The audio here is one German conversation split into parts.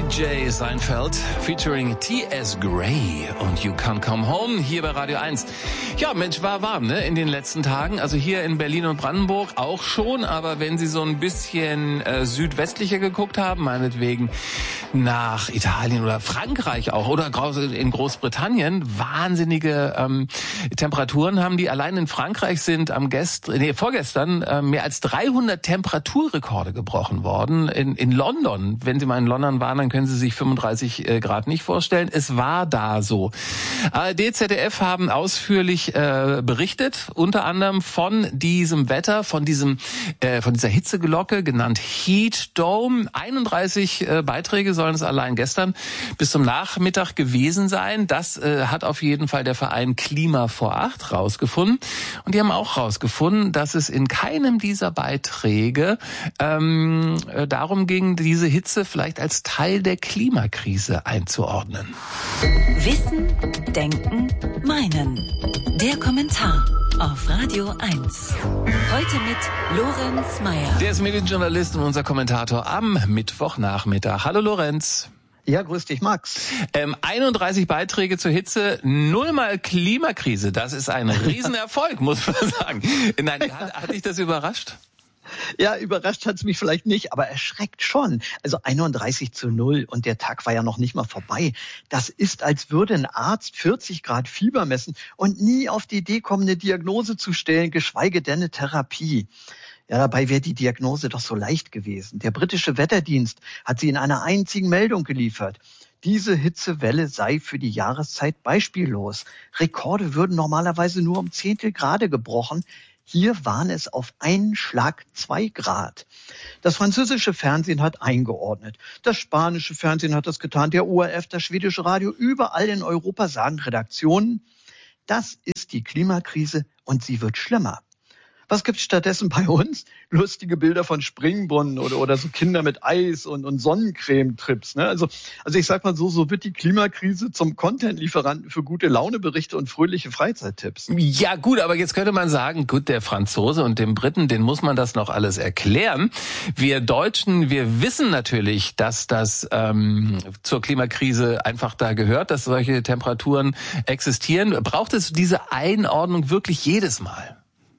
Jay Seinfeld featuring T.S. Gray und You Can't Come Home hier bei Radio 1. Ja, Mensch, war warm, ne, in den letzten Tagen. Also hier in Berlin und Brandenburg auch schon, aber wenn Sie so ein bisschen südwestlicher geguckt haben, meinetwegen nach Italien oder Frankreich auch oder in Großbritannien, wahnsinnige Temperaturen haben die. Allein in Frankreich sind vorgestern mehr als 300 Temperaturrekorde gebrochen worden. In London, wenn Sie mal in London waren, dann können Sie sich 35 Grad nicht vorstellen. Es war da so. ARD, ZDF haben ausführlich berichtet, unter anderem von diesem Wetter, von dieser Hitzeglocke, genannt Heat Dome. 31 Beiträge sollen es allein gestern bis zum Nachmittag gewesen sein. Das hat auf jeden Fall der Verein Klima vor 8 rausgefunden. Und die haben auch rausgefunden, dass es in keinem dieser Beiträge darum ging, diese Hitze vielleicht als Teil der Klimakrise einzuordnen. Wissen, Denken, Meinen. Der Kommentar auf Radio 1. Heute mit Lorenz Meyer. Der ist Medienjournalist und unser Kommentator am Mittwochnachmittag. Hallo Lorenz. Ja, grüß dich, Max. 31 Beiträge zur Hitze, 0-mal Klimakrise. Das ist ein Riesenerfolg, muss man sagen. Nein, hat dich das überrascht? Ja, überrascht hat's mich vielleicht nicht, aber erschreckt schon. Also 31:0 und der Tag war ja noch nicht mal vorbei. Das ist, als würde ein Arzt 40 Grad Fieber messen und nie auf die Idee kommen, eine Diagnose zu stellen, geschweige denn eine Therapie. Ja, dabei wäre die Diagnose doch so leicht gewesen. Der britische Wetterdienst hat sie in einer einzigen Meldung geliefert. Diese Hitzewelle sei für die Jahreszeit beispiellos. Rekorde würden normalerweise nur um Zehntelgrade gebrochen. Hier waren es auf einen Schlag 2 Grad. Das französische Fernsehen hat eingeordnet. Das spanische Fernsehen hat das getan. Der ORF, das schwedische Radio, überall in Europa sagen Redaktionen, das ist die Klimakrise und sie wird schlimmer. Was gibt's stattdessen bei uns? Lustige Bilder von Springbrunnen oder so Kinder mit Eis und Sonnencreme-Trips. Ne? Also ich sag mal so wird die Klimakrise zum Content-Lieferanten für gute Launeberichte und fröhliche Freizeittipps. Ja gut, aber jetzt könnte man sagen, gut, der Franzose und dem Briten, den muss man das noch alles erklären. Wir Deutschen, wir wissen natürlich, dass das zur Klimakrise einfach da gehört, dass solche Temperaturen existieren. Braucht es diese Einordnung wirklich jedes Mal?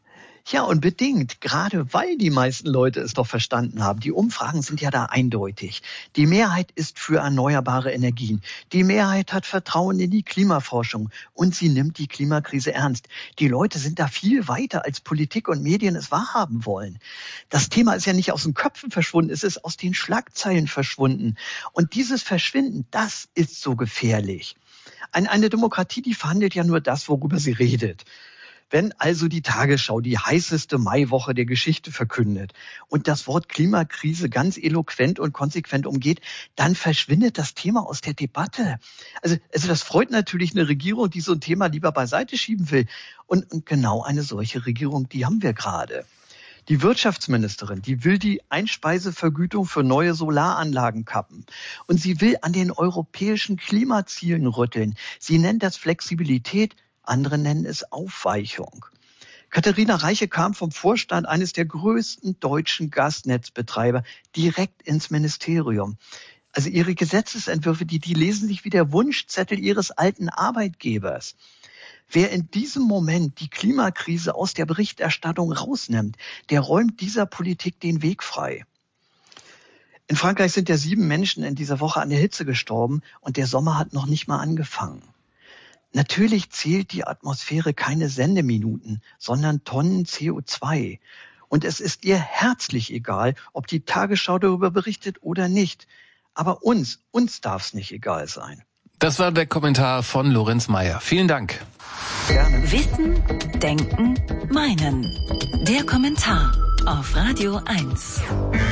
Ja, unbedingt. Gerade weil die meisten Leute es doch verstanden haben. Die Umfragen sind ja da eindeutig. Die Mehrheit ist für erneuerbare Energien. Die Mehrheit hat Vertrauen in die Klimaforschung. Und sie nimmt die Klimakrise ernst. Die Leute sind da viel weiter, als Politik und Medien es wahrhaben wollen. Das Thema ist ja nicht aus den Köpfen verschwunden, es ist aus den Schlagzeilen verschwunden. Und dieses Verschwinden, das ist so gefährlich. Eine Demokratie, die verhandelt ja nur das, worüber sie redet. Wenn also die Tagesschau die heißeste Maiwoche der Geschichte verkündet und das Wort Klimakrise ganz eloquent und konsequent umgeht, dann verschwindet das Thema aus der Debatte. Also das freut natürlich eine Regierung, die so ein Thema lieber beiseite schieben will. Und genau eine solche Regierung, die haben wir gerade. Die Wirtschaftsministerin, die will die Einspeisevergütung für neue Solaranlagen kappen. Und sie will an den europäischen Klimazielen rütteln. Sie nennt das Flexibilität. Andere nennen es Aufweichung. Katharina Reiche kam vom Vorstand eines der größten deutschen Gasnetzbetreiber direkt ins Ministerium. Also ihre Gesetzesentwürfe, die lesen sich wie der Wunschzettel ihres alten Arbeitgebers. Wer in diesem Moment die Klimakrise aus der Berichterstattung rausnimmt, der räumt dieser Politik den Weg frei. In Frankreich sind ja 7 Menschen in dieser Woche an der Hitze gestorben und der Sommer hat noch nicht mal angefangen. Natürlich zählt die Atmosphäre keine Sendeminuten, sondern Tonnen CO2. Und es ist ihr herzlich egal, ob die Tagesschau darüber berichtet oder nicht. Aber uns darf es nicht egal sein. Das war der Kommentar von Lorenz Meyer. Vielen Dank. Gerne. Wissen, Denken, Meinen. Der Kommentar auf Radio 1.